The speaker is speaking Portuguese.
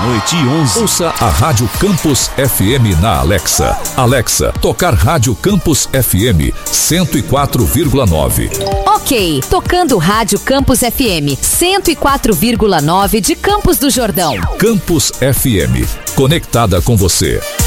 meia-noite e 11. Ouça a Rádio Campus FM na Alexa. Alexa, tocar Rádio Campus FM 104,9. Ok, tocando Rádio Campus FM 104,9 de Campos do Jordão. Campus FM, conectada com você.